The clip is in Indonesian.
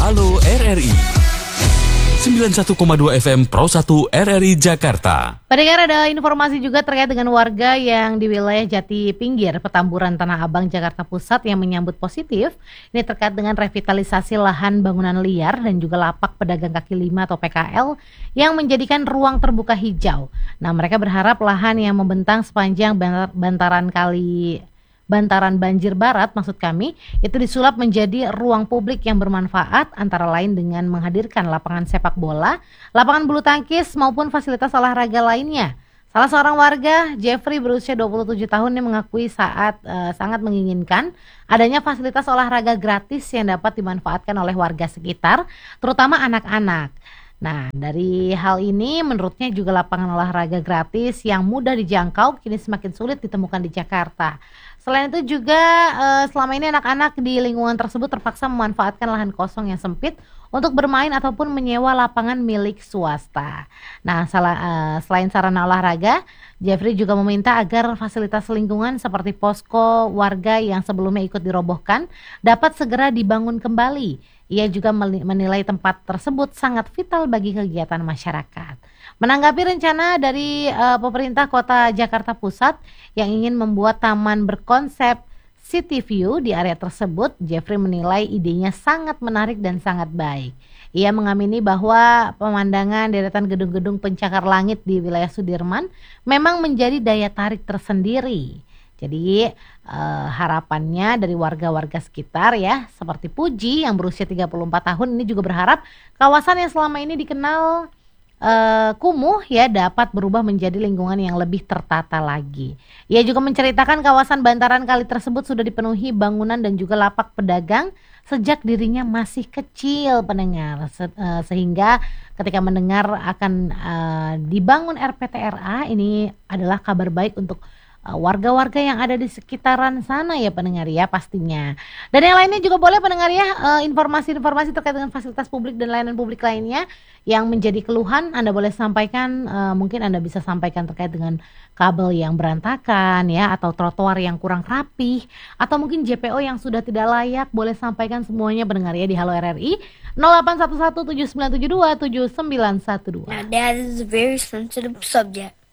Halo RRI 91,2 FM Pro 1 RRI Jakarta. Pendengar, ada informasi juga terkait dengan warga yang di wilayah Jati Pinggir, Petamburan, Tanah Abang, Jakarta Pusat yang menyambut positif. Ini terkait dengan revitalisasi lahan bangunan liar dan juga lapak pedagang kaki lima atau PKL yang menjadikan ruang terbuka hijau. Nah, mereka berharap lahan yang membentang sepanjang Bantaran Banjir Barat maksud kami, itu disulap menjadi ruang publik yang bermanfaat antara lain dengan menghadirkan lapangan sepak bola, lapangan bulu tangkis maupun fasilitas olahraga lainnya. Salah seorang warga, Jeffrey berusia 27 tahun yang mengakui sangat menginginkan adanya fasilitas olahraga gratis yang dapat dimanfaatkan oleh warga sekitar, terutama anak-anak. Nah, dari hal ini menurutnya juga lapangan olahraga gratis yang mudah dijangkau kini semakin sulit ditemukan di Jakarta. Selain itu juga selama ini anak-anak di lingkungan tersebut terpaksa memanfaatkan lahan kosong yang sempit untuk bermain ataupun menyewa lapangan milik swasta. Nah, selain sarana olahraga, Jeffrey juga meminta agar fasilitas lingkungan seperti posko warga yang sebelumnya ikut dirobohkan dapat segera dibangun kembali. Ia juga menilai tempat tersebut sangat vital bagi kegiatan masyarakat. Menanggapi rencana dari pemerintah Kota Jakarta Pusat yang ingin membuat taman berkonsep City View di area tersebut, Jeffrey menilai idenya sangat menarik dan sangat baik. Ia mengamini bahwa pemandangan deretan gedung-gedung pencakar langit di wilayah Sudirman memang menjadi daya tarik tersendiri. Jadi harapannya dari warga-warga sekitar ya, seperti Puji yang berusia 34 tahun ini juga berharap kawasan yang selama ini dikenal kumuh ya dapat berubah menjadi lingkungan yang lebih tertata lagi. Ia juga menceritakan kawasan bantaran kali tersebut sudah dipenuhi bangunan dan juga lapak pedagang sejak dirinya masih kecil, pendengar, sehingga ketika mendengar akan dibangun RPTRA ini adalah kabar baik untuk warga-warga yang ada di sekitaran sana ya pendengar ya pastinya. Dan yang lainnya juga boleh pendengar ya, informasi-informasi terkait dengan fasilitas publik dan layanan publik lainnya yang menjadi keluhan Anda boleh sampaikan, mungkin Anda bisa sampaikan terkait dengan kabel yang berantakan ya, atau trotoar yang kurang rapih, atau mungkin JPO yang sudah tidak layak, boleh sampaikan semuanya pendengar ya di Halo RRI 0811 7972 7912. Now that is a very sensitive subject.